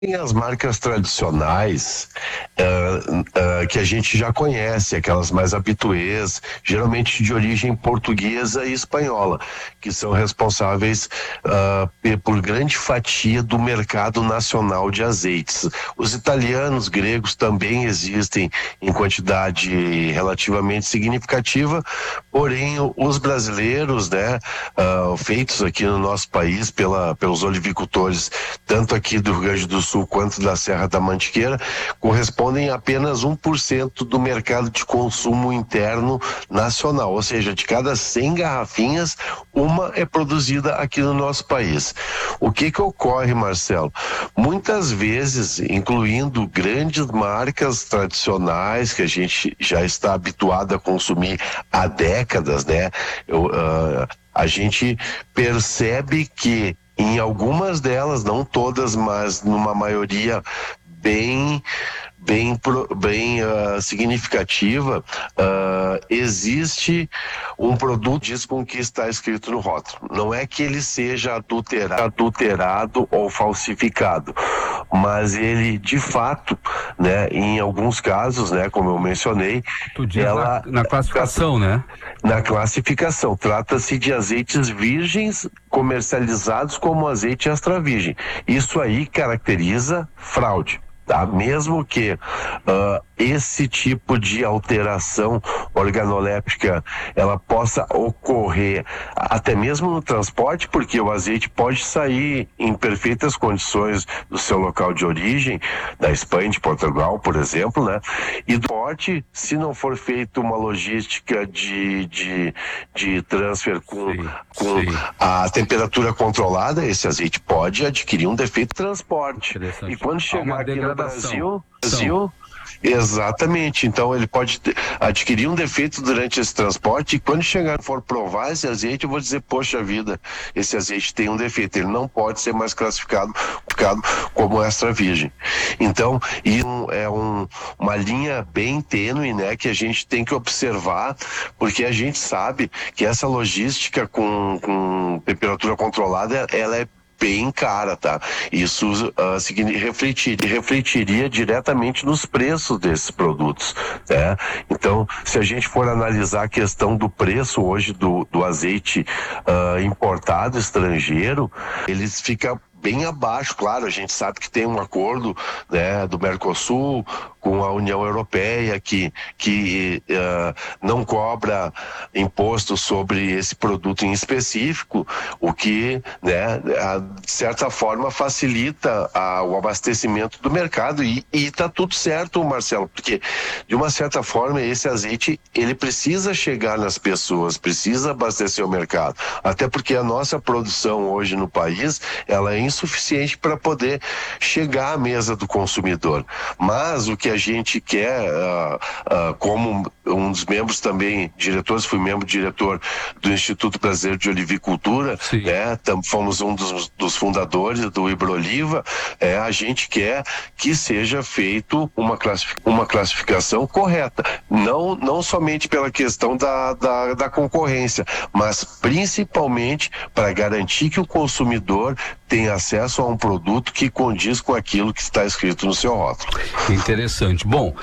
Tem as marcas tradicionais que a gente já conhece, aquelas mais habituês, geralmente de origem portuguesa e espanhola, que são responsáveis por grande fatia do mercado nacional de azeites. Os italianos, gregos também existem em quantidade relativamente significativa, porém os brasileiros, né, feitos aqui no nosso país pelos olivicultores, tanto aqui do Rio Grande do Sul quanto da Serra da Mantiqueira, correspondem a apenas 1% do mercado de consumo interno nacional, ou seja, de cada 100 garrafinhas, uma é produzida aqui no nosso país. O que ocorre, Marcelo? Muitas vezes, incluindo grandes marcas tradicionais que a gente já está habituado a consumir há décadas, né? A gente percebe que em algumas delas, não todas, mas numa maioria bem significativa, existe um produto diz com o que está escrito no rótulo. Não é que ele seja adulterado ou falsificado, mas ele de fato, né, em alguns casos, né, como eu mencionei, Tu diz na classificação, né? Na classificação, trata-se de azeites virgens comercializados como azeite extra virgem. Isso aí caracteriza fraude. Tá? Mesmo que esse tipo de alteração organoléptica ela possa ocorrer até mesmo no transporte, porque o azeite pode sair em perfeitas condições do seu local de origem, da Espanha, de Portugal, por exemplo, né? E do transporte, se não for feita uma logística de transfer com a temperatura controlada, esse azeite pode adquirir um defeito de transporte. E quando chegar aqui no Brasil, exatamente, então ele pode adquirir um defeito durante esse transporte e quando for provar esse azeite, eu vou dizer, poxa vida, esse azeite tem um defeito, ele não pode ser mais classificado como extra virgem. Então, isso é uma linha bem tênue, né, que a gente tem que observar, porque a gente sabe que essa logística com temperatura controlada, ela é bem cara, tá? Isso refletiria diretamente nos preços desses produtos, né? Então, se a gente for analisar a questão do preço hoje do azeite importado estrangeiro, eles ficam bem abaixo, claro, a gente sabe que tem um acordo, né, do Mercosul com a União Europeia que não cobra imposto sobre esse produto em específico, o que, né, de certa forma facilita o abastecimento do mercado e tá tudo certo, Marcelo, porque de uma certa forma esse azeite ele precisa chegar nas pessoas, precisa abastecer o mercado, até porque a nossa produção hoje no país ela é insuficiente para poder chegar à mesa do consumidor. Mas o que a gente quer, como um dos membros também, diretores, fui membro diretor do Instituto Brasileiro de Olivicultura, né? Fomos um dos fundadores do Ibroliva, a gente quer que seja feito uma classificação correta, não somente pela questão da concorrência, mas principalmente para garantir que o consumidor tem acesso a um produto que condiz com aquilo que está escrito no seu rótulo. Interessante. Bom,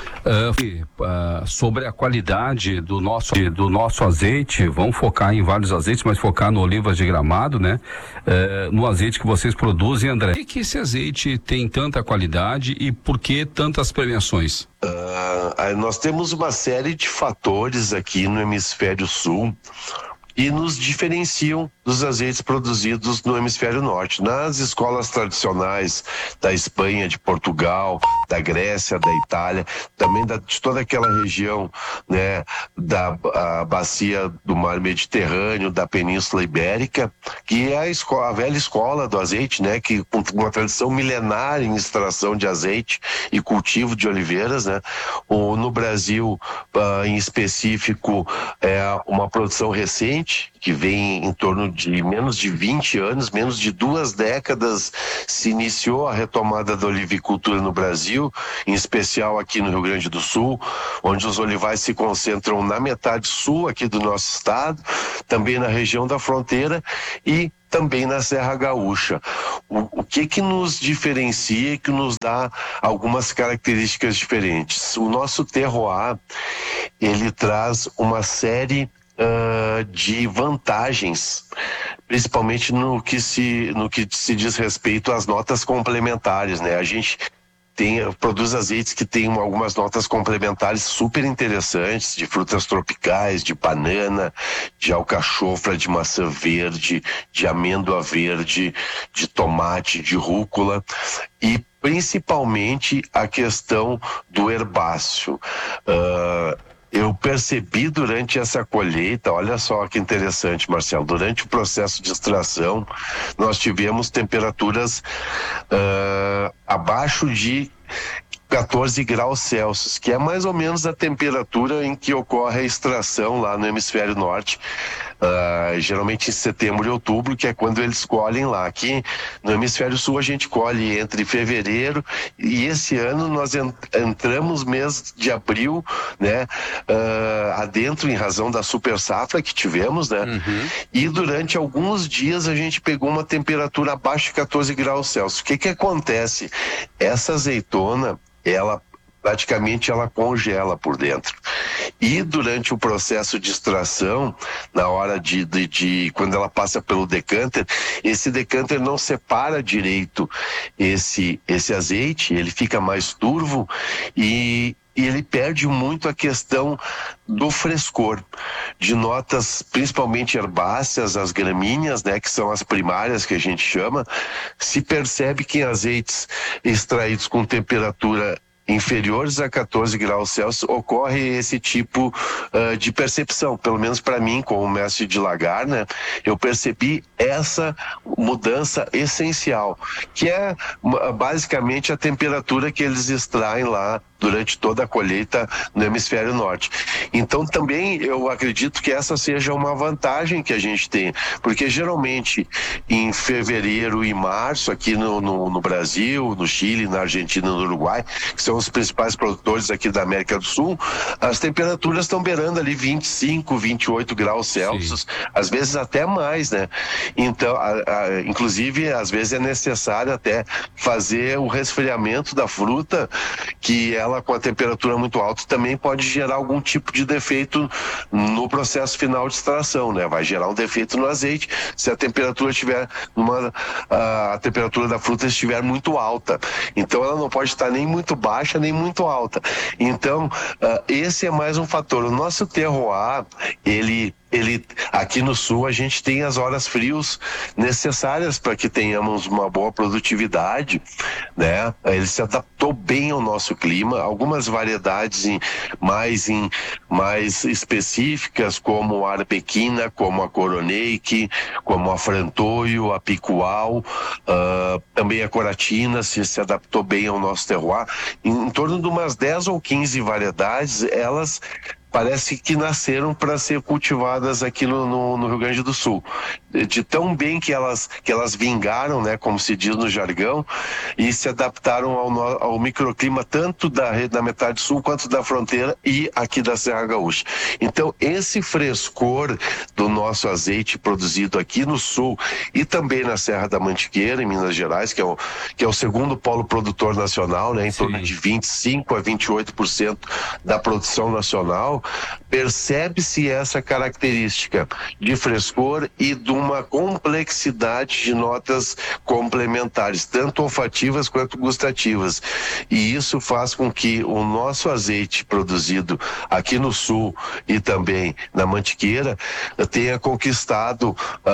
sobre a qualidade do nosso azeite, vamos focar em vários azeites, mas focar no Olivas de Gramado, né? No azeite que vocês produzem, André. Por que esse azeite tem tanta qualidade e por que tantas premiações? Nós temos uma série de fatores aqui no hemisfério sul e nos diferenciam dos azeites produzidos no hemisfério norte. Nas escolas tradicionais da Espanha, de Portugal, da Grécia, da Itália, também de toda aquela região, né, da bacia do mar Mediterrâneo, da Península Ibérica, que é a velha escola do azeite, né, que com uma tradição milenar em extração de azeite e cultivo de oliveiras, né. No Brasil, em específico, é uma produção recente, que vem em torno de menos de 20 anos, menos de 2 décadas, se iniciou a retomada da olivicultura no Brasil, em especial aqui no Rio Grande do Sul, onde os olivais se concentram na metade sul aqui do nosso estado, também na região da fronteira, e também na Serra Gaúcha. O que nos diferencia e que nos dá algumas características diferentes? O nosso terroir, ele traz uma série de vantagens, principalmente no que se diz respeito às notas complementares, né? A gente produz azeites que têm algumas notas complementares super interessantes, de frutas tropicais, de banana, de alcachofra, de maçã verde, de amêndoa verde, de tomate, de rúcula e principalmente a questão do herbáceo. Eu percebi durante essa colheita, olha só que interessante, Marcelo, durante o processo de extração, nós tivemos temperaturas abaixo de 14 graus Celsius, que é mais ou menos a temperatura em que ocorre a extração lá no hemisfério norte, geralmente em setembro e outubro, que é quando eles colhem lá. Aqui no hemisfério sul a gente colhe entre fevereiro e esse ano nós entramos mês de abril, né, adentro em razão da super safra que tivemos, né, e durante alguns dias a gente pegou uma temperatura abaixo de 14 graus Celsius. O que acontece? Essa azeitona, ela praticamente congela por dentro. E durante o processo de extração, na hora quando ela passa pelo decanter, esse decanter não separa direito esse azeite, ele fica mais turvo e ele perde muito a questão do frescor, de notas principalmente herbáceas, as gramíneas, né, que são as primárias que a gente chama. Se percebe que em azeites extraídos com temperatura inferiores a 14 graus Celsius ocorre esse tipo de percepção, pelo menos para mim, como mestre de lagar, né, eu percebi essa mudança essencial, que é basicamente a temperatura que eles extraem lá durante toda a colheita no hemisfério norte. Então também eu acredito que essa seja uma vantagem que a gente tem, porque geralmente em fevereiro e março aqui no Brasil, no Chile, na Argentina e no Uruguai, que são os principais produtores aqui da América do Sul, as temperaturas estão beirando ali 25, 28 graus Celsius, às vezes até mais, né? Então, inclusive, às vezes é necessário até fazer o resfriamento da fruta, que ela com a temperatura muito alta também pode gerar algum tipo de defeito no processo final de extração, né? Vai gerar um defeito no azeite se a temperatura estiver a temperatura da fruta estiver muito alta. Então ela não pode estar nem muito baixa nem muito alta. Então esse é mais um fator. O nosso terroir, ele aqui no sul a gente tem as horas frios necessárias para que tenhamos uma boa produtividade, né? Ele se adaptou bem ao nosso clima. Algumas variedades mais específicas, como a arbequina, como a coroneike, como a frantoio, a picual, também a coratina se adaptou bem ao nosso terroir. Em torno de umas 10 ou 15 variedades, elas parece que nasceram para ser cultivadas aqui no Rio Grande do Sul, de tão bem que elas vingaram, né, como se diz no jargão, e se adaptaram ao microclima tanto da metade sul quanto da fronteira e aqui da Serra Gaúcha. Então esse frescor do nosso azeite produzido aqui no sul e também na Serra da Mantiqueira, em Minas Gerais, que é o segundo polo produtor nacional, né, em torno de 25 a 28% da produção nacional, percebe-se essa característica de frescor e de uma complexidade de notas complementares, tanto olfativas quanto gustativas. E isso faz com que o nosso azeite produzido aqui no sul e também na Mantiqueira tenha conquistado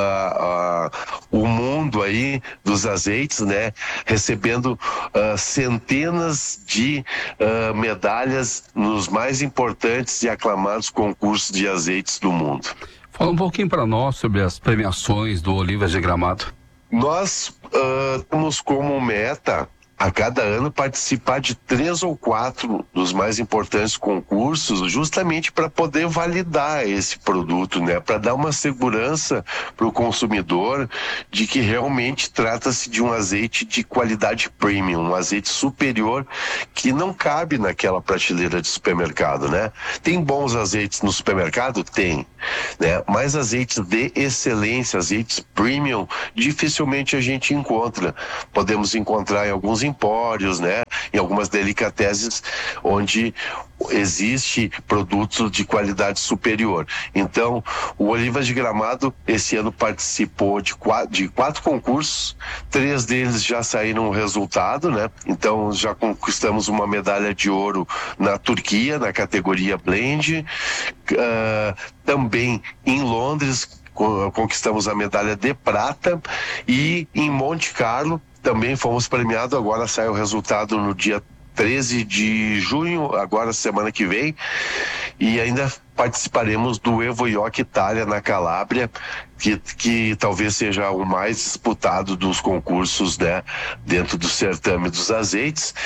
o mundo aí dos azeites, né, recebendo centenas de medalhas nos mais importantes e aclamados concursos de azeites do mundo. Fala um pouquinho para nós sobre as premiações do Olivas de Gramado. Nós temos como meta a cada ano participar de 3 ou 4 dos mais importantes concursos, justamente para poder validar esse produto, né? Para dar uma segurança para o consumidor de que realmente trata-se de um azeite de qualidade premium, um azeite superior que não cabe naquela prateleira de supermercado, né? Tem bons azeites no supermercado? Tem, né? Mas azeites de excelência, azeites premium, dificilmente a gente encontra. Podemos encontrar em alguns empórios, né? Em algumas delicatesses onde existe produtos de qualidade superior. Então, o Olivas de Gramado esse ano participou de 4 concursos, 3 deles já saíram o resultado, né? Então, já conquistamos uma medalha de ouro na Turquia, na categoria Blend. Também em Londres conquistamos a medalha de prata, e em Monte Carlo também fomos premiados. Agora sai o resultado no dia 13 de junho, agora semana que vem, e ainda participaremos do Evo Ioc Itália na Calábria, que talvez seja o mais disputado dos concursos, né, dentro do certame dos azeites.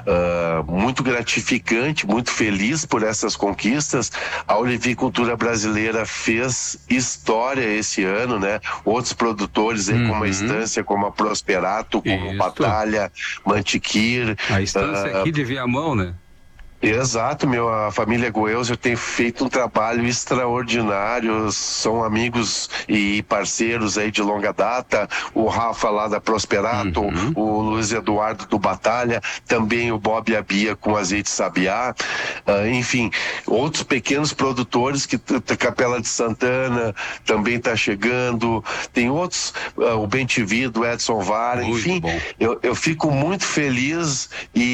Muito gratificante, muito feliz por essas conquistas. A olivicultura brasileira fez história esse ano, né? Outros produtores aí, como a Estância, como a Prosperato, como Batalha, Mantiqueir. A Estância aqui de Viamão, né? Exato, a família Goelzer tem feito um trabalho extraordinário, são amigos e parceiros aí de longa data, o Rafa lá da Prosperato, o Luiz Eduardo do Batalha, também o Bob e a Bia com azeite Sabiá, enfim, outros pequenos produtores, que Capela de Santana também está chegando, tem outros, o Bentivi do Edson Vara, enfim, eu fico muito feliz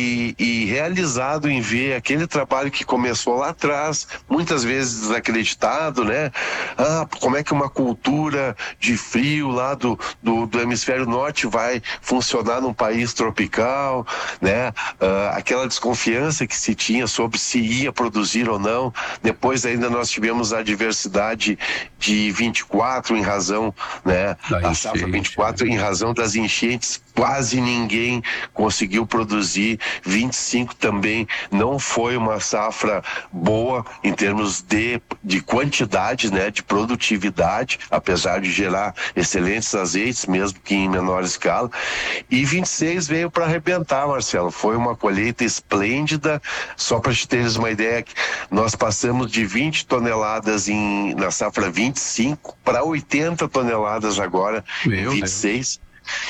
e realizado em ver aquele trabalho que começou lá atrás, muitas vezes desacreditado, né? Como é que uma cultura de frio lá do hemisfério norte vai funcionar num país tropical, né? Aquela desconfiança que se tinha sobre se ia produzir ou não. Depois ainda nós tivemos a diversidade de 24 em razão, né? A safra 24 em razão das enchentes, quase ninguém conseguiu produzir. 25 também não foi uma safra boa em termos de quantidade, né, de produtividade, apesar de gerar excelentes azeites, mesmo que em menor escala. E 26 veio para arrebentar, Marcelo. Foi uma colheita esplêndida. Só para te teres uma ideia, nós passamos de 20 toneladas na safra 25 para 80 toneladas agora em 26.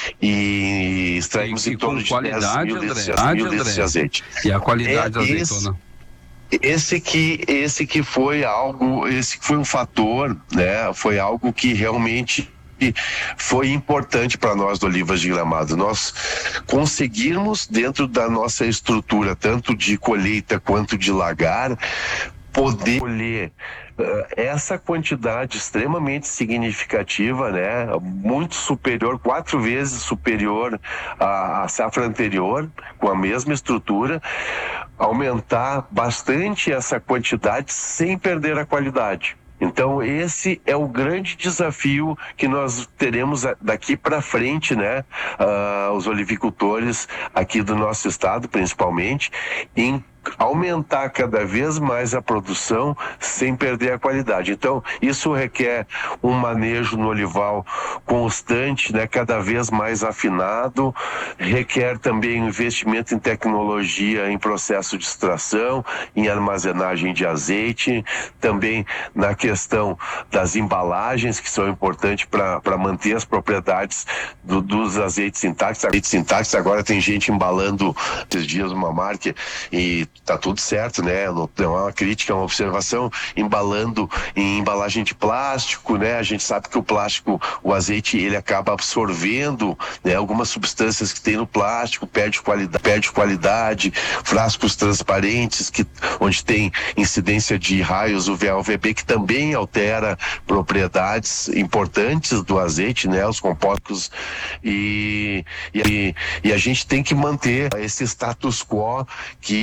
E extraímos em torno de 10 mil litros de azeite. E a qualidade da azeitona? Esse que foi um fator, né? Foi algo que realmente foi importante para nós do Olivas de Gramado. Nós conseguirmos, dentro da nossa estrutura, tanto de colheita quanto de lagar, poder colher essa quantidade extremamente significativa, né? Muito superior, 4 vezes superior à safra anterior, com a mesma estrutura, aumentar bastante essa quantidade sem perder a qualidade. Então esse é o grande desafio que nós teremos daqui para frente, né? Os olivicultores aqui do nosso estado, principalmente, em aumentar cada vez mais a produção sem perder a qualidade. Então, isso requer um manejo no olival constante, né, cada vez mais afinado, requer também um investimento em tecnologia, em processo de extração, em armazenagem de azeite, também na questão das embalagens, que são importantes para manter as propriedades dos azeites intactos. Agora tem gente embalando esses dias uma marca e tá tudo certo, né? Não é uma crítica, é uma observação, embalando em embalagem de plástico, né? A gente sabe que o plástico, o azeite, ele acaba absorvendo, né, algumas substâncias que tem no plástico, perde qualidade, frascos transparentes, onde tem incidência de raios UVA, UVB, que também altera propriedades importantes do azeite, né? Os compostos, e a gente tem que manter esse status quo que o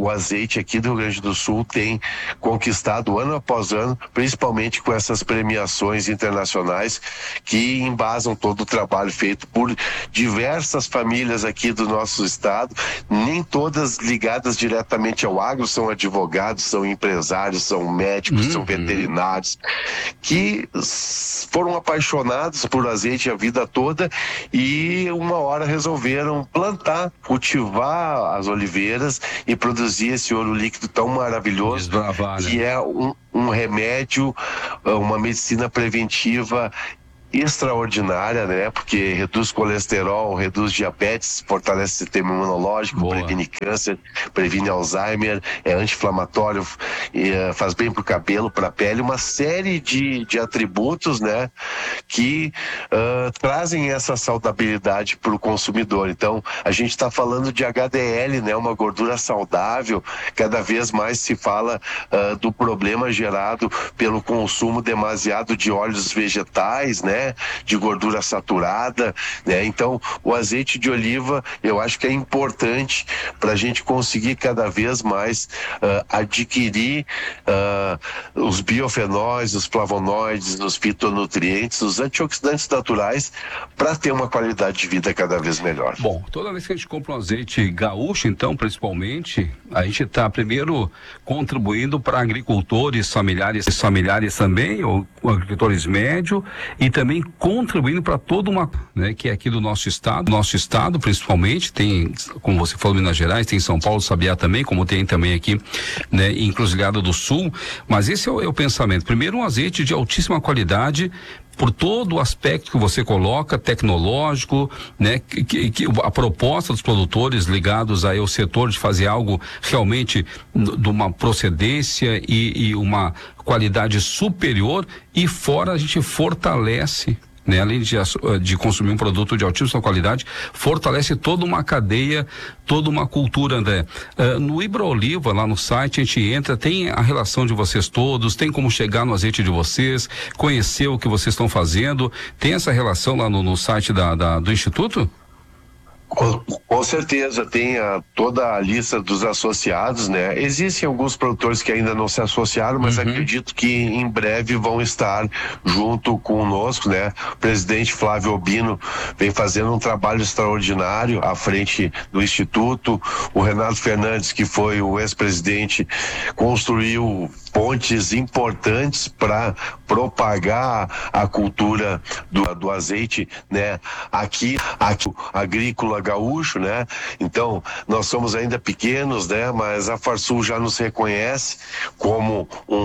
o azeite aqui do Rio Grande do Sul tem conquistado ano após ano, principalmente com essas premiações internacionais que embasam todo o trabalho feito por diversas famílias aqui do nosso estado, nem todas ligadas diretamente ao agro, são advogados, são empresários, são médicos, são veterinários, que foram apaixonados por azeite a vida toda e uma hora resolveram plantar, cultivar as oliveiras e produzir esse ouro líquido tão maravilhoso, que é um remédio, uma medicina preventiva extraordinária, né? Porque reduz colesterol, reduz diabetes, fortalece o sistema imunológico, previne câncer, previne Alzheimer, é anti-inflamatório, faz bem pro cabelo, pra pele, uma série de atributos, né? Que trazem essa saudabilidade pro consumidor. Então, a gente está falando de HDL, né? Uma gordura saudável. Cada vez mais se fala do problema gerado pelo consumo demasiado de óleos vegetais, né? De gordura saturada, né? Então, o azeite de oliva, eu acho que é importante para a gente conseguir cada vez mais adquirir os biofenóis, os flavonoides, os fitonutrientes, os antioxidantes naturais para ter uma qualidade de vida cada vez melhor. Bom, toda vez que a gente compra um azeite gaúcho, então, principalmente, a gente está primeiro contribuindo para agricultores familiares também, ou agricultores médios, e também contribuindo para toda uma, né, que é aqui do nosso estado principalmente, tem, como você falou, Minas Gerais, tem São Paulo, Sabiá também, como tem também aqui, né, em Encruzilhada do Sul, mas esse é o pensamento. Primeiro, um azeite de altíssima qualidade, por todo o aspecto que você coloca, tecnológico, né, que a proposta dos produtores ligados aí ao setor de fazer algo realmente de uma procedência e uma qualidade superior, e fora a gente fortalece, né, além de consumir um produto de altíssima qualidade, fortalece toda uma cadeia, toda uma cultura, André. No Hidroliva, lá no site, a gente entra, tem a relação de vocês todos, tem como chegar no azeite de vocês, conhecer o que vocês estão fazendo, tem essa relação lá no site do Instituto? Com certeza, tem toda a lista dos associados, né? Existem alguns produtores que ainda não se associaram, mas acredito que em breve vão estar junto conosco, né? O presidente Flávio Obino vem fazendo um trabalho extraordinário à frente do Instituto. O Renato Fernandes, que foi o ex-presidente, construiu pontes importantes para propagar a cultura do azeite, né? Aqui agrícola gaúcho, né? Então, nós somos ainda pequenos, né? Mas a Farsul já nos reconhece como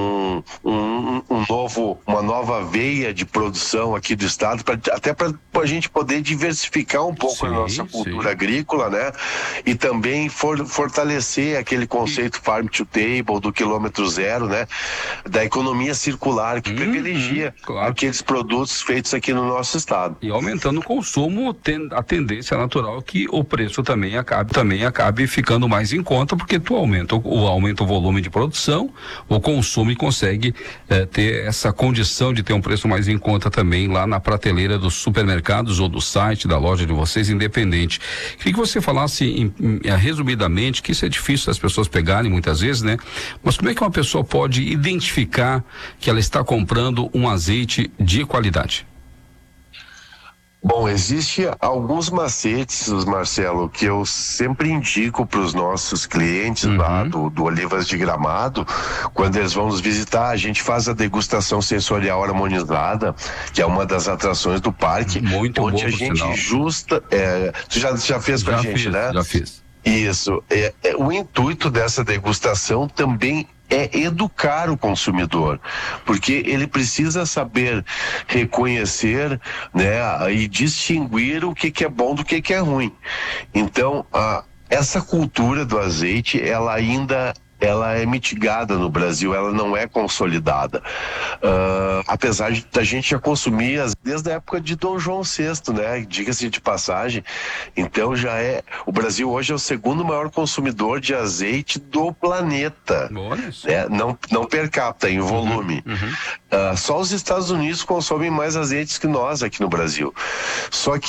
uma nova veia de produção aqui do estado, até para a gente poder diversificar um pouco a nossa cultura agrícola, né? E também fortalecer aquele conceito Farm to Table, do quilômetro zero, né? Da economia circular, que privilegia aqueles produtos feitos aqui no nosso estado. E aumentando o consumo, a tendência natural que o preço também acabe ficando mais em conta, porque tu aumenta o volume de produção, o consumo, e consegue ter essa condição de ter um preço mais em conta também lá na prateleira dos supermercados ou do site da loja de vocês, independente. Queria que você falasse resumidamente, que isso é difícil das pessoas pegarem muitas vezes, né? Mas como é que uma pessoa pode identificar que ela está comprando um azeite de qualidade? Bom, existe alguns macetes, Marcelo, que eu sempre indico para os nossos clientes lá do Olivas de Gramado. Quando eles vão nos visitar, a gente faz a degustação sensorial harmonizada, que é uma das atrações do parque. Muito onde bom, a gente tu já fez com a gente, né? Já fiz. Isso. O intuito dessa degustação também é educar o consumidor, porque ele precisa saber reconhecer, né, e distinguir o que é bom do que é ruim. Então, essa cultura do azeite, ela é mitigada no Brasil, ela não é consolidada. Apesar da gente já consumir desde a época de Dom João VI, né? Diga-se de passagem. Então o Brasil hoje é o segundo maior consumidor de azeite do planeta. Né? Não per capita, em volume. Só os Estados Unidos consomem mais azeites que nós aqui no Brasil. Só que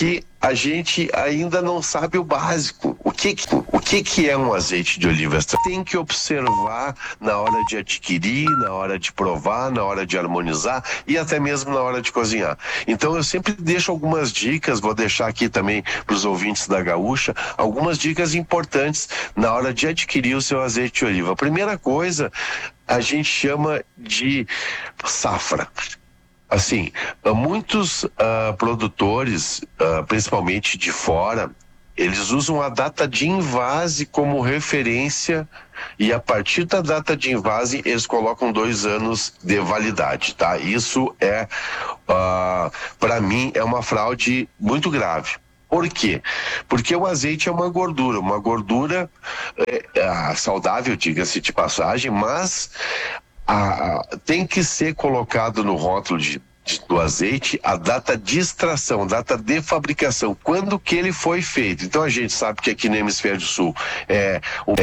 a gente ainda não sabe o básico. O que é um azeite de oliva extra? Tem que observar na hora de adquirir, na hora de provar, na hora de harmonizar e até mesmo na hora de cozinhar. Então eu sempre deixo algumas dicas, vou deixar aqui também para os ouvintes da Gaúcha, algumas dicas importantes na hora de adquirir o seu azeite de oliva. A primeira coisa, a gente chama de safra. Assim, muitos produtores, principalmente de fora, eles usam a data de invase como referência e a partir da data de invase eles colocam 2 anos de validade, tá? Isso para mim, é uma fraude muito grave. Por quê? Porque o azeite é uma gordura saudável, diga-se de passagem, mas tem que ser colocado no rótulo do azeite a data de extração, data de fabricação, quando que ele foi feito. Então a gente sabe que aqui no Hemisfério Sul é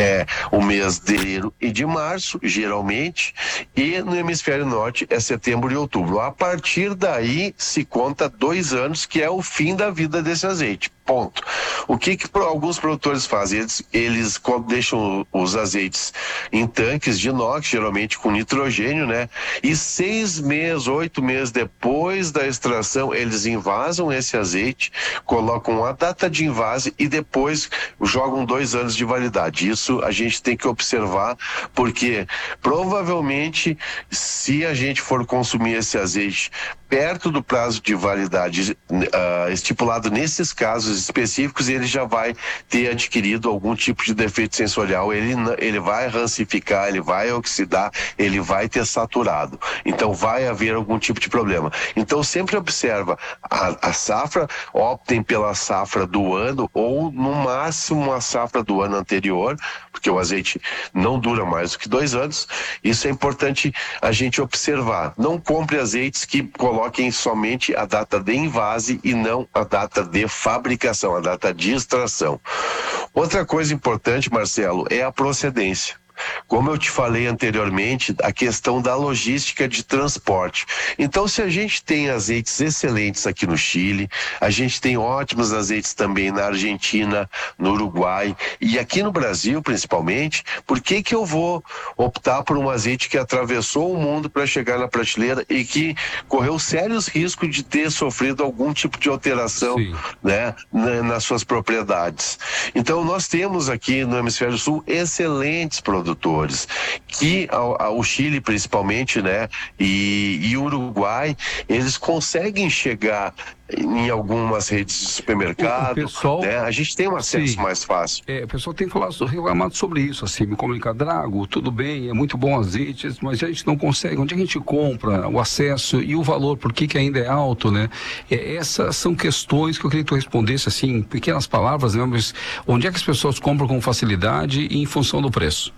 o mês de janeiro e de março, geralmente, e no Hemisfério Norte é setembro e outubro. A partir daí se conta 2 anos, que é o fim da vida desse azeite. Ponto. O que alguns produtores fazem? Eles deixam os azeites em tanques de inox, geralmente com nitrogênio, né? E 6 meses, 8 meses depois da extração, eles invasam esse azeite, colocam a data de invase e depois jogam 2 anos de validade. Isso a gente tem que observar, porque provavelmente, se a gente for consumir esse azeite perto do prazo de validade estipulado nesses casos específicos, ele já vai ter adquirido algum tipo de defeito sensorial, ele vai rancificar, ele vai oxidar, ele vai ter saturado. Então vai haver algum tipo de problema. Então sempre observa a safra, optem pela safra do ano ou no máximo a safra do ano anterior, porque o azeite não dura mais do que 2 anos. Isso é importante a gente observar. Não compre azeites que coloquem somente a data de invase e não a data de fabricação, a data de extração. Outra coisa importante, Marcelo, é a procedência. Como eu te falei anteriormente, a questão da logística de transporte. Então, se a gente tem azeites excelentes aqui no Chile, a gente tem ótimos azeites também na Argentina, no Uruguai e aqui no Brasil, principalmente, por que eu vou optar por um azeite que atravessou o mundo para chegar na prateleira e que correu sérios riscos de ter sofrido algum tipo de alteração, né, nas suas propriedades? Então, nós temos aqui no Hemisfério Sul excelentes produtores que o Chile principalmente, né, e o Uruguai, eles conseguem chegar em algumas redes de supermercado, né? A gente tem um acesso mais fácil. O pessoal tem reclamado sobre isso, assim, me comunica, Drago, tudo bem, é muito bom azeite, mas a gente não consegue, onde a gente compra o acesso e o valor, por que ainda é alto, né? Essas são questões que eu queria que tu respondesse, assim, em pequenas palavras, né? Mas onde é que as pessoas compram com facilidade e em função do preço?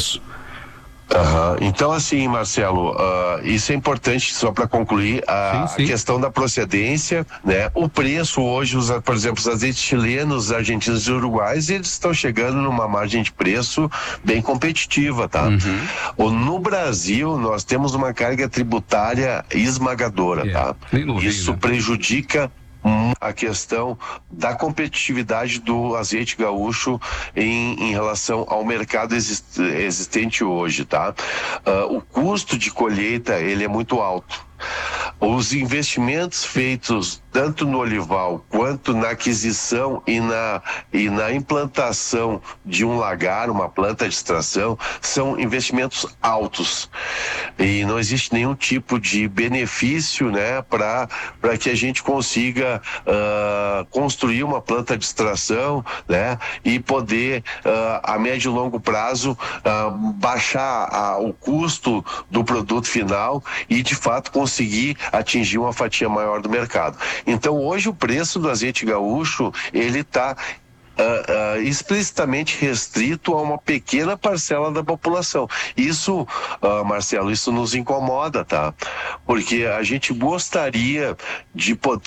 Então, assim, Marcelo, isso é importante, só para concluir, a questão da procedência, né? O preço hoje, por exemplo, os azeites chilenos, argentinos e uruguais, eles estão chegando numa margem de preço bem competitiva, tá? No Brasil, nós temos uma carga tributária esmagadora, tá? Isso prejudica a questão da competitividade do azeite gaúcho em relação ao mercado existente hoje, tá? O custo de colheita, ele é muito alto. Os investimentos feitos tanto no olival quanto na aquisição e na implantação de um lagar, uma planta de extração, são investimentos altos e não existe nenhum tipo de benefício, né, para que a gente consiga construir uma planta de extração, né, e poder a médio e longo prazo baixar o custo do produto final e de fato conseguir atingir uma fatia maior do mercado. Então hoje o preço do azeite gaúcho, ele está explicitamente restrito a uma pequena parcela da população. Isso, Marcelo, isso nos incomoda, tá? Porque a gente gostaria de poder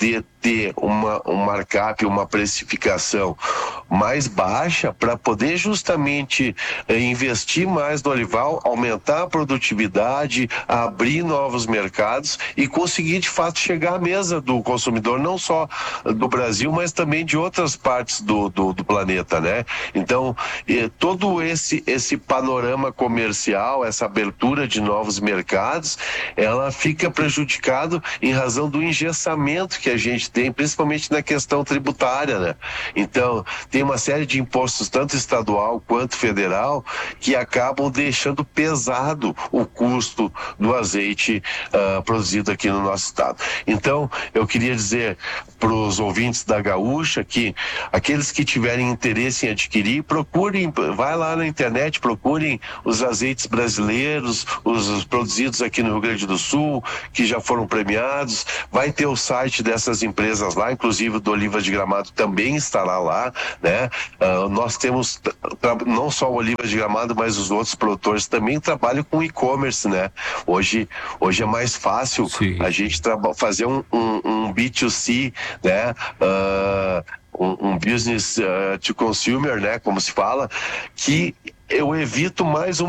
ter um markup, uma precificação mais baixa para poder justamente investir mais no olival, aumentar a produtividade, abrir novos mercados e conseguir de fato chegar à mesa do consumidor, não só do Brasil, mas também de outras partes do planeta, né? Então, todo esse panorama comercial, essa abertura de novos mercados, ela fica prejudicado em razão do engessamento que a gente tem, principalmente na questão tributária, né? Então, tem uma série de impostos, tanto estadual quanto federal, que acabam deixando pesado o custo do azeite produzido aqui no nosso estado. Então, eu queria dizer para os ouvintes da Gaúcha que aqueles que tiverem interesse em adquirir, procurem, vai lá na internet, procurem os azeites brasileiros, os produzidos aqui no Rio Grande do Sul, que já foram premiados. Vai ter o site dessas empresas lá, inclusive do Olivas de Gramado também estará lá, né? Nós temos não só o Olivas de Gramado, mas os outros produtores também trabalham com e-commerce, né? Hoje é mais fácil a gente fazer um B2C, né? Um business to consumer, né? Como se fala, que eu evito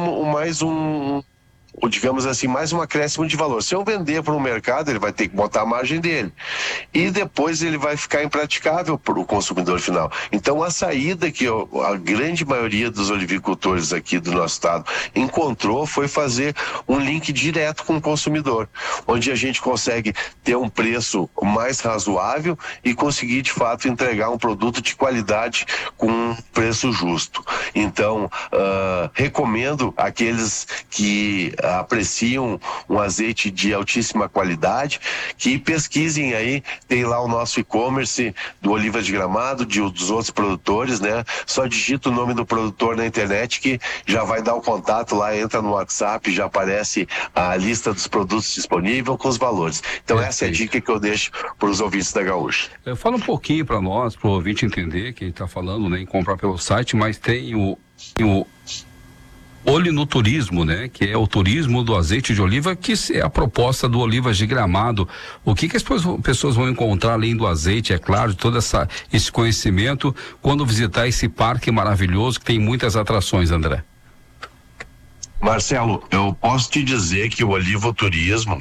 digamos assim, mais um acréscimo de valor. Se eu vender para um mercado, ele vai ter que botar a margem dele. E depois ele vai ficar impraticável para o consumidor final. Então, a saída que a grande maioria dos olivicultores aqui do nosso estado encontrou foi fazer um link direto com o consumidor, onde a gente consegue ter um preço mais razoável e conseguir, de fato, entregar um produto de qualidade com um preço justo. Então, recomendo àqueles que apreciam um azeite de altíssima qualidade, que pesquisem aí, tem lá o nosso e-commerce do Olivas de Gramado, dos outros produtores, né? Só digita o nome do produtor na internet que já vai dar o contato lá, entra no WhatsApp, já aparece a lista dos produtos disponíveis com os valores. Então essa é a dica que eu deixo para os ouvintes da Gaúcha. Fala um pouquinho para nós, para o ouvinte entender, quem está falando, né, em comprar pelo site, mas tem o Olinoturismo, né? Que é o turismo do azeite de oliva, que é a proposta do Olivas de Gramado. O que as pessoas vão encontrar além do azeite, é claro, de todo esse conhecimento, quando visitar esse parque maravilhoso que tem muitas atrações, André? Marcelo, eu posso te dizer que o Olivoturismo,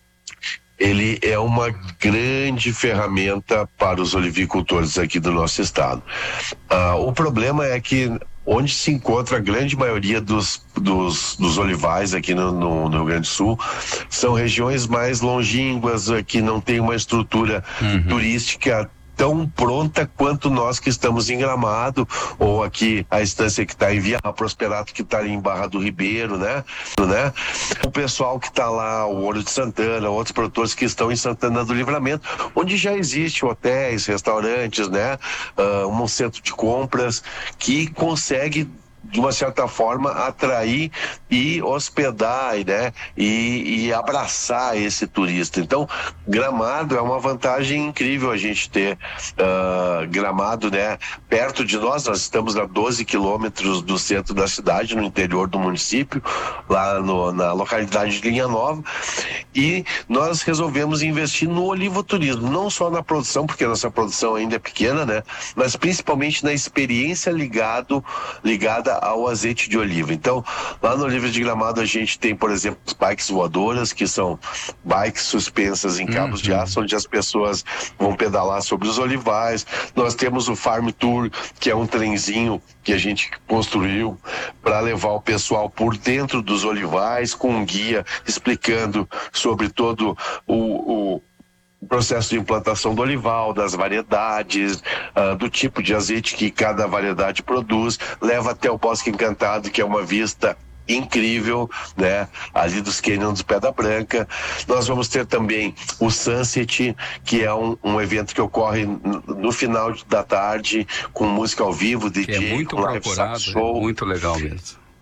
ele é uma grande ferramenta para os olivicultores aqui do nosso estado. O problema é que onde se encontra a grande maioria dos olivais aqui no Rio Grande do Sul são regiões mais longínquas, que não tem uma estrutura turística tão pronta quanto nós que estamos em Gramado, ou aqui a estância que está em Via Prosperato, que está ali em Barra do Ribeiro, né? O pessoal que está lá, o Ouro de Santana, outros produtores que estão em Santana do Livramento, onde já existe hotéis, restaurantes, né? Um centro de compras que consegue, de uma certa forma, atrair e hospedar, né? E abraçar esse turista. Então, Gramado é uma vantagem incrível a gente ter Gramado, né? Perto de nós estamos a 12 quilômetros do centro da cidade, no interior do município, lá na localidade de Linha Nova, e nós resolvemos investir no olivoturismo, não só na produção, porque a nossa produção ainda é pequena, né? Mas principalmente na experiência ligada ao azeite de oliva. Então, lá no Olivas de Gramado a gente tem, por exemplo, as bikes voadoras, que são bikes suspensas em cabos de aço, onde as pessoas vão pedalar sobre os olivais. Nós temos o Farm Tour, que é um trenzinho que a gente construiu para levar o pessoal por dentro dos olivais, com um guia explicando sobre todo o processo de implantação do olival, das variedades, do tipo de azeite que cada variedade produz, leva até o Bosque Encantado, que é uma vista incrível, né? Ali dos Canyons de Pedra Branca. Nós vamos ter também o Sunset, que é um evento que ocorre no final da tarde, com música ao vivo, DJ, é muito com live procurado, show. Muito legal mesmo.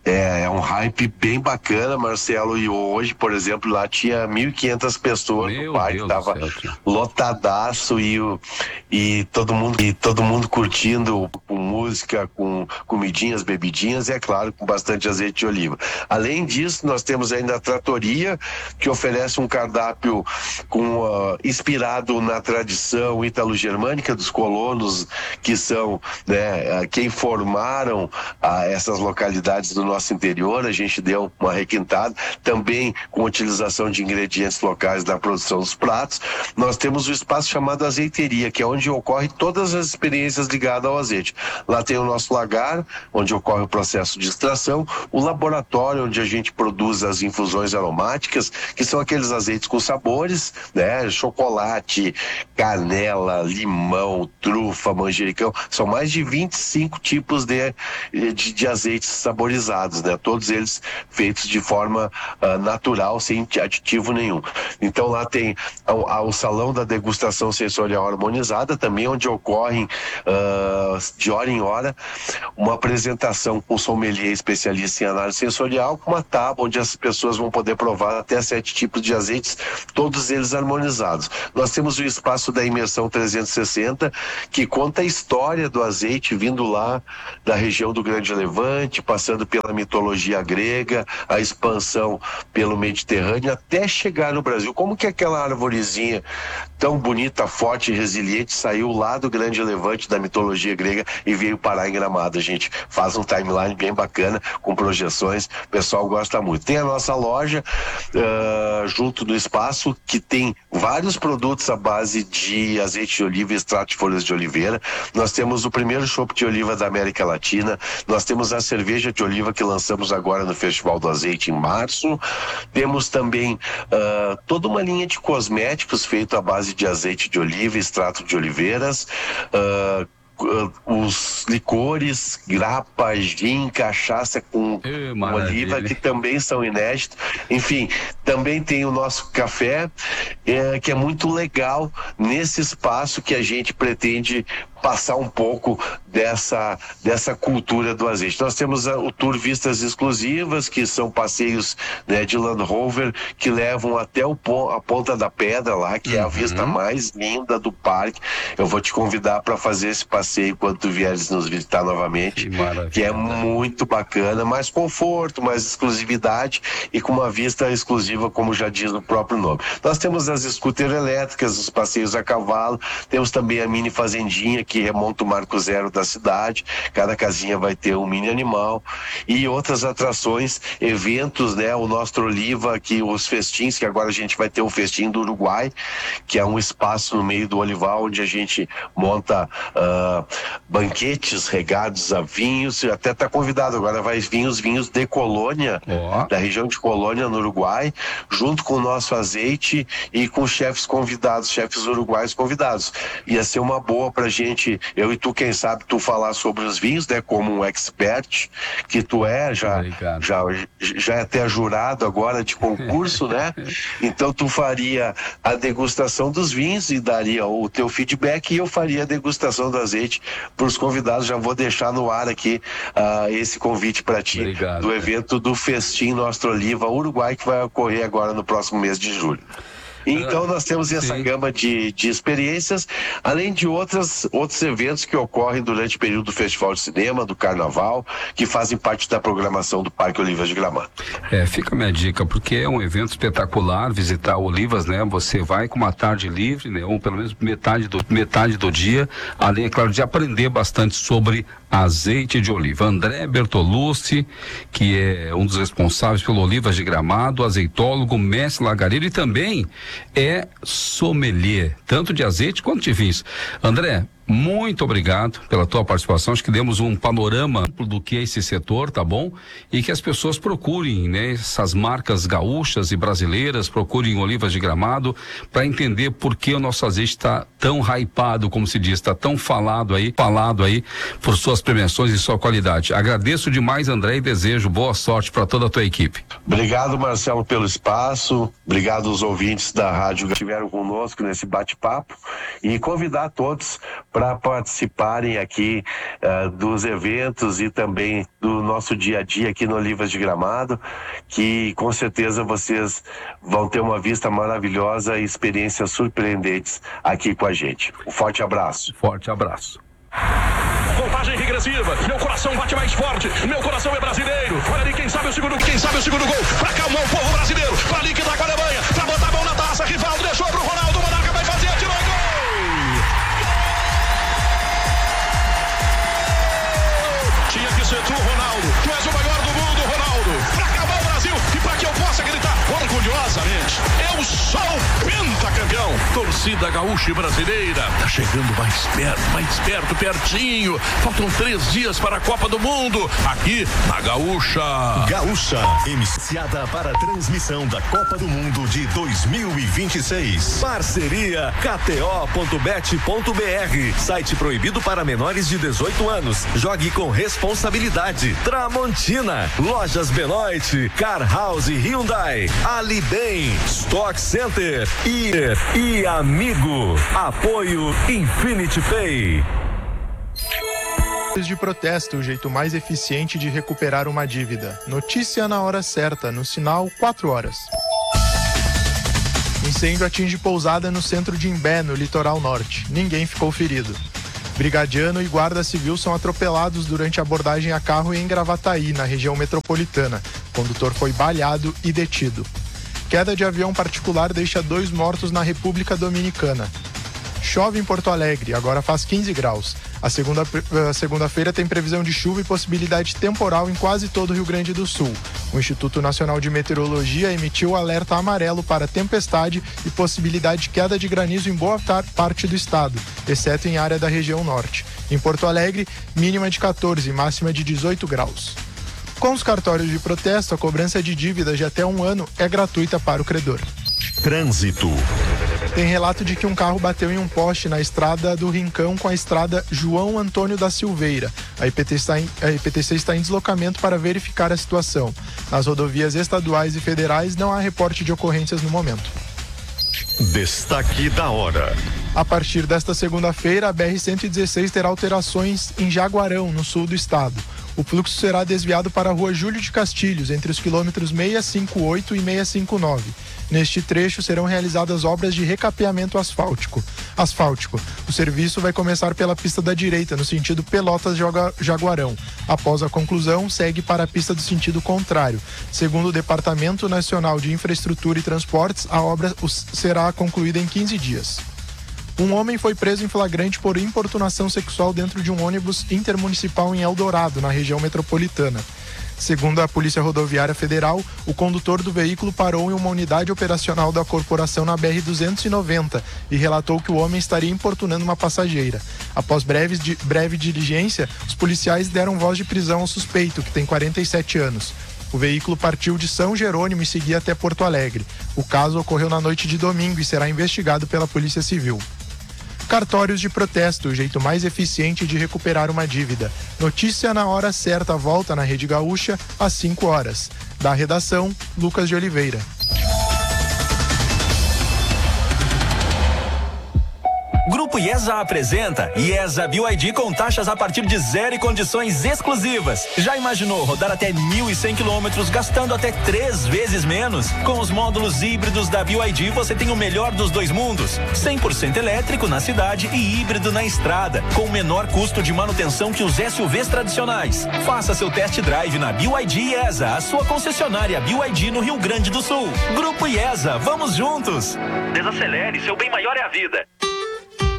É um hype bem bacana, Marcelo, e hoje, por exemplo, lá tinha 1.500 pessoas no parque, tava lotadaço e todo mundo curtindo com música, com comidinhas, bebidinhas e, é claro, com bastante azeite de oliva. Além disso, nós temos ainda a Trattoria, que oferece um cardápio inspirado na tradição ítalo-germânica dos colonos, que são, né, quem formaram essas localidades do nosso interior. A gente deu uma requintada, também com utilização de ingredientes locais da produção dos pratos. Nós temos o espaço chamado Azeiteria, que é onde ocorre todas as experiências ligadas ao azeite. Lá tem o nosso lagar, onde ocorre o processo de extração, o laboratório, onde a gente produz as infusões aromáticas, que são aqueles azeites com sabores, né? Chocolate, canela, limão, trufa, manjericão. São mais de 25 tipos de azeites saborizados, né? Todos eles feitos de forma natural, sem aditivo nenhum. Então lá tem o salão da degustação sensorial harmonizada, também onde ocorrem de hora em hora uma apresentação com sommelier especialista em análise sensorial, com uma tábua onde as pessoas vão poder provar até 7 tipos de azeites, todos eles harmonizados. Nós temos o espaço da Imersão 360, que conta a história do azeite vindo lá da região do Grande Levante, passando pela mitologia grega, a expansão pelo Mediterrâneo, até chegar no Brasil. Como que aquela arvorezinha tão bonita, forte e resiliente saiu lá do Grande Levante, da mitologia grega, e veio parar em Gramado? A gente faz um timeline bem bacana, com projeções, o pessoal gosta muito. Tem a nossa loja junto do espaço, que tem vários produtos à base de azeite de oliva e extrato de folhas de oliveira. Nós temos o primeiro chopp de oliva da América Latina, nós temos a cerveja de oliva que lançamos agora no Festival do Azeite em março, temos também toda uma linha de cosméticos feito à base de azeite de oliva e extrato de oliveiras, os licores, grapa, gin, cachaça com oliva, que também são inéditos. Enfim, também tem o nosso café, que é muito legal nesse espaço que a gente pretende passar um pouco dessa cultura do azeite. Nós temos o Tour Vistas Exclusivas, que são passeios, né, de Land Rover, que levam até a Ponta da Pedra lá, que é a vista mais linda do parque. Eu vou te convidar para fazer esse passeio quando tu vieres nos visitar novamente, que é muito bacana, mais conforto, mais exclusividade e com uma vista exclusiva, como já diz o próprio nome. Nós temos as scooters elétricas, os passeios a cavalo, temos também a mini fazendinha, que remonta o marco zero da cidade. Cada casinha vai ter um mini animal e outras atrações, eventos, né? O nosso Oliva, que os festins, que agora a gente vai ter o festim do Uruguai, que é um espaço no meio do olival onde a gente monta banquetes regados a vinhos. Até está convidado, agora vai vir os vinhos de Colônia, da região de Colônia, no Uruguai, junto com o nosso azeite e com chefes convidados, chefes uruguaios convidados. Ia ser uma boa pra gente, eu e tu, quem sabe, tu falar sobre os vinhos, né, como um expert que tu já é até jurado agora de concurso, né? Então tu faria a degustação dos vinhos e daria o teu feedback, e eu faria a degustação do azeite para os convidados. Já vou deixar no ar aqui esse convite para ti. Obrigado, do evento do Festim Nostro Oliva Uruguai, que vai ocorrer agora no próximo mês de julho. Então nós temos essa gama de experiências, além de outros eventos que ocorrem durante o período do Festival de Cinema, do Carnaval, que fazem parte da programação do Parque Olivas de Gramado. Fica a minha dica, porque é um evento espetacular visitar Olivas, né? Você vai com uma tarde livre, né? Ou pelo menos metade do dia, além, é claro, de aprender bastante sobre azeite de oliva. André Bertolucci, que é um dos responsáveis pelo Olivas de Gramado, azeitólogo, mestre lagareiro e também é sommelier, tanto de azeite quanto de vinhos. André, muito obrigado pela tua participação. Acho que demos um panorama do que é esse setor, tá bom? E que as pessoas procurem, né, essas marcas gaúchas e brasileiras, procurem Olivas de Gramado para entender por que o nosso azeite está tão hypado, como se diz, está tão falado aí por suas premiações e sua qualidade. Agradeço demais, André, e desejo boa sorte para toda a tua equipe. Obrigado, Marcelo, pelo espaço. Obrigado aos ouvintes da rádio que estiveram conosco nesse bate-papo, e convidar todos para para participarem aqui dos eventos e também do nosso dia a dia aqui no Olivas de Gramado, que com certeza vocês vão ter uma vista maravilhosa e experiências surpreendentes aqui com a gente. Um forte abraço. Forte abraço. Contagem regressiva, meu coração bate mais forte, meu coração é brasileiro. Olha ali, quem sabe o segundo gol, pra acalmar o povo brasileiro, pra liquidar com a Alemanha, pra botar a mão na taça, Rivaldo deixou pro Ronaldo, o Monarca vai fazer, atirou o gol! Tinha que ser tu, Ronaldo, tu és o maior do mundo, Ronaldo, pra acabar o Brasil e pra que eu possa gritar orgulhosamente, eu sou pentacampeão. Torcida gaúcha e brasileira, tá chegando mais perto, pertinho. Faltam 3 dias para a Copa do Mundo, aqui na Gaúcha. Gaúcha, iniciada para a transmissão da Copa do Mundo de 2026. Parceria KTO.bet.br, site proibido para menores de 18 anos. Jogue com responsabilidade. Tramontina, Lojas Benoit, Car House Hyundai, Ali Bem, Stock Center e Amigo. Apoio Infinity Pay. De protesto, o jeito mais eficiente de recuperar uma dívida. Notícia na hora certa, no sinal 4 horas. Incêndio atinge pousada no centro de Imbé, no litoral norte. Ninguém ficou ferido. Brigadiano e guarda civil são atropelados durante a abordagem a carro em Gravataí, na região metropolitana. O condutor foi baleado e detido. Queda de avião particular deixa 2 mortos na República Dominicana. Chove em Porto Alegre, agora faz 15 graus. A segunda-feira tem previsão de chuva e possibilidade temporal em quase todo o Rio Grande do Sul. O Instituto Nacional de Meteorologia emitiu alerta amarelo para tempestade e possibilidade de queda de granizo em boa parte do estado, exceto em área da região norte. Em Porto Alegre, mínima de 14, máxima de 18 graus. Com os cartórios de protesto, a cobrança de dívidas de até 1 ano é gratuita para o credor. Trânsito. Tem relato de que um carro bateu em um poste na estrada do Rincão com a estrada João Antônio da Silveira. A IPTC está em deslocamento para verificar a situação. Nas rodovias estaduais e federais não há reporte de ocorrências no momento. Destaque da hora. A partir desta segunda-feira, a BR-116 terá alterações em Jaguarão, no sul do estado. O fluxo será desviado para a rua Júlio de Castilhos, entre os quilômetros 658 e 659. Neste trecho serão realizadas obras de recapeamento asfáltico. O serviço vai começar pela pista da direita, no sentido Pelotas-Jaguarão. Após a conclusão, segue para a pista do sentido contrário. Segundo o Departamento Nacional de Infraestrutura e Transportes, a obra será concluída em 15 dias. Um homem foi preso em flagrante por importunação sexual dentro de um ônibus intermunicipal em Eldorado, na região metropolitana. Segundo a Polícia Rodoviária Federal, o condutor do veículo parou em uma unidade operacional da corporação na BR-290 e relatou que o homem estaria importunando uma passageira. Após breve diligência, os policiais deram voz de prisão ao suspeito, que tem 47 anos. O veículo partiu de São Jerônimo e seguia até Porto Alegre. O caso ocorreu na noite de domingo e será investigado pela Polícia Civil. Cartórios de protesto, o jeito mais eficiente de recuperar uma dívida. Notícia na hora certa, volta na Rede Gaúcha às 5 horas. Da redação, Lucas de Oliveira. Grupo IESA apresenta IESA BYD com taxas a partir de 0 e condições exclusivas. Já imaginou rodar até 1.100 quilômetros gastando até 3 vezes menos? Com os módulos híbridos da BYD você tem o melhor dos 2 mundos. 100% elétrico na cidade e híbrido na estrada, com menor custo de manutenção que os SUVs tradicionais. Faça seu test drive na BYD IESA, a sua concessionária BYD no Rio Grande do Sul. Grupo IESA, vamos juntos! Desacelere, seu bem maior é a vida.